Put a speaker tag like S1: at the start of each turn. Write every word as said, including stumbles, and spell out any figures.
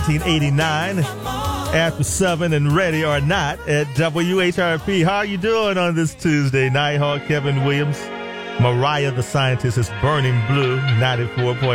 S1: nineteen eighty-nine, after seven and ready or not at W H R P. How are you doing on this Tuesday? Nighthawk, Kevin Williams, Mariah the Scientist is Burning Blue, ninety-four point